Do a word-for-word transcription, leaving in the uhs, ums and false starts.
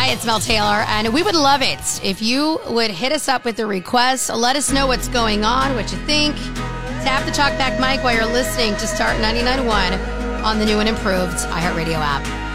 Hi, it's Mel Taylor, and we would love it if you would hit us up with a request. Let us know what's going on, what you think. Tap the talkback mic while you're listening to Start ninety-nine point one on the new and improved iHeartRadio app.